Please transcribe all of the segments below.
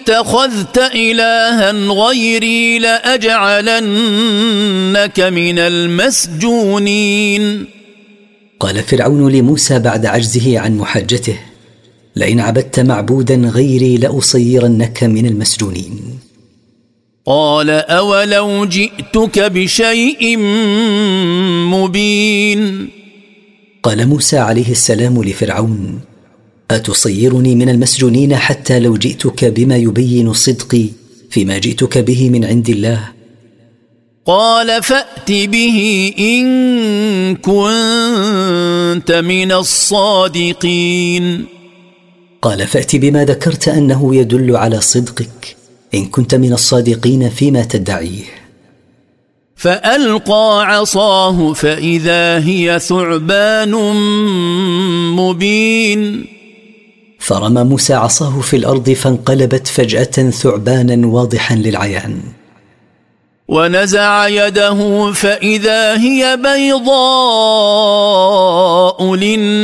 اتخذت إلها غيري لأجعلنك من المسجونين. قال فرعون لموسى بعد عجزه عن محاجته: لئن عبدت معبودا غيري لأصيرنك من المسجونين. قال أولو جئتك بشيء مبين. قال موسى عليه السلام لفرعون: أتصيرني من المسجونين حتى لو جئتك بما يبين صدقي فيما جئتك به من عند الله؟ قال فأت به إن كنت من الصادقين. قال فأت بما ذكرت أنه يدل على صدقك إن كنت من الصادقين فيما تدعيه. فألقى عصاه فإذا هي ثعبان مبين. فرمى موسى عصاه في الأرض فانقلبت فجأة ثعبانا واضحا للعيان. ونزع يده فإذا هي بيضاء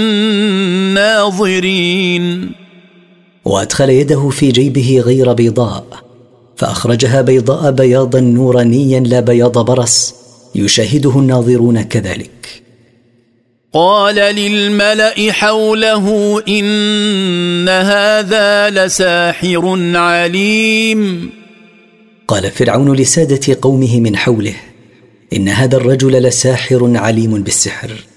للناظرين. وأدخل يده في جيبه غير بيضاء فأخرجها بيضاء بياضا نورانيا لا بياض برص يشاهده الناظرون كذلك. قال للملأ حوله إن هذا لساحر عليم. قال فرعون لسادة قومه من حوله: إن هذا الرجل لساحر عليم بالسحر.